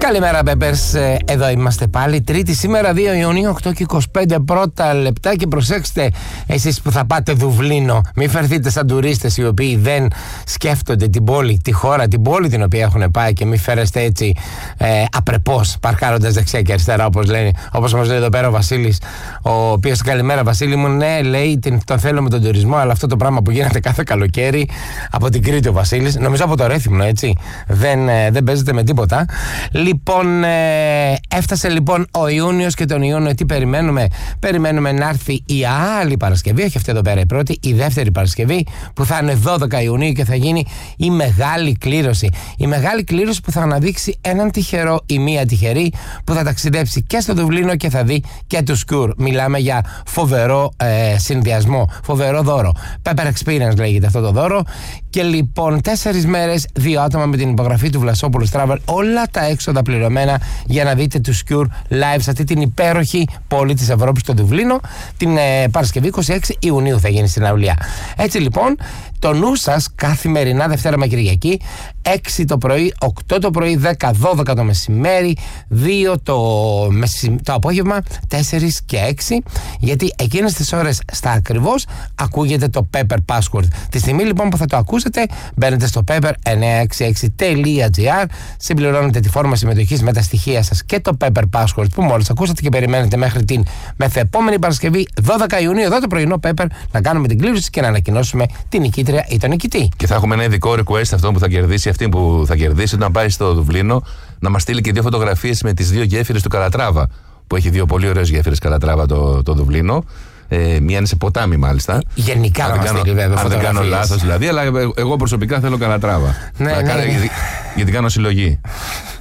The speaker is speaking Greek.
Καλημέρα, Peppers. Εδώ είμαστε πάλι. Τρίτη σήμερα, 2 Ιουνίου, 8 και 25 πρώτα λεπτά. Και προσέξτε, εσείς που θα πάτε Δουβλίνο, μην φερθείτε σαν τουρίστες οι οποίοι δεν σκέφτονται την πόλη, τη χώρα, την πόλη την οποία έχουν πάει και μην φέρεστε έτσι απρεπώς, παρκάροντας δεξιά και αριστερά, όπως μας λέει εδώ πέρα ο Βασίλης. Ο οποίος, καλημέρα, Βασίλη μου. Ναι, λέει, τον θέλω με τον τουρισμό, αλλά αυτό το πράγμα που γίνεται κάθε καλοκαίρι από την Κρήτη ο Βασίλης, νομίζω από το Ρέθυμνο, έτσι. Δεν παίζεται με τίποτα. Λοιπόν, έφτασε λοιπόν ο Ιούνιος και τον Ιούνιο τι περιμένουμε? Περιμένουμε να έρθει η άλλη Παρασκευή, όχι αυτή εδώ πέρα η πρώτη, η δεύτερη Παρασκευή που θα είναι 12 Ιουνίου και θα γίνει η μεγάλη κλήρωση. Η μεγάλη κλήρωση που θα αναδείξει έναν τυχερό ή μία τυχερή που θα ταξιδέψει και στο Δουβλίνο και θα δει και του Σκουρ. Μιλάμε για φοβερό συνδυασμό, φοβερό δώρο. Pepper Experience λέγεται αυτό το δώρο. Και λοιπόν 4 μέρες, 2 άτομα με την υπογραφή του Βλασόπουλος Travel, όλα τα έξοδα πληρωμένα για να δείτε τους Cure live σε αυτή την υπέροχη πόλη της Ευρώπης, το Δουβλίνο, την Παρασκευή 26 Ιουνίου θα γίνει στην Αυλία. Έτσι λοιπόν, το νου σας καθημερινά Δευτέρα με Κυριακή, 6 το πρωί, 8 το πρωί, 10, 12 το μεσημέρι, 2 το απόγευμα, 4 και 6, γιατί εκείνες τις ώρες στα ακριβώς ακούγεται το Pepper Password. Τη στιγμή λοιπόν που θα το ακούσετε, μπαίνετε στο pepper966.gr, συμπληρώνετε τη φόρμα συμμετοχής με τα στοιχεία σας και το Pepper Password που μόλις ακούσατε και περιμένετε μέχρι την μεθεπόμενη Παρασκευή 12 Ιουνίου εδώ το πρωινό Pepper να κάνουμε την κλήρωση και να ανακοινώσουμε την νικήτρια ή τον νικητή. Και θα έχουμε ένα ειδικό request αυτό που θα κερδίσει, αυτή που θα κερδίσει όταν πάει στο Δουβλίνο, να μας στείλει και 2 φωτογραφίες με τις 2 γέφυρες του Καλατράβα, που έχει 2 πολύ ωραίες γέφυρες Καλατράβα το Δουβλίνο. Μία είναι σε ποτάμι μάλιστα. Γενικά να μας στείλει βέβαια. Αν δεν κάνω λάθος δηλαδή, αλλά εγώ προσωπικά θέλω Καλατράβα. Ναι. Γιατί κάνω συλλογή.